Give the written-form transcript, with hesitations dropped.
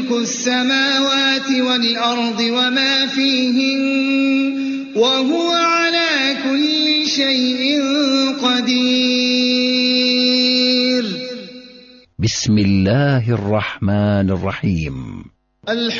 ملك السماوات والأرض وما فيهن وهو على كل شيء قدير. بسم الله الرحمن الرحيم.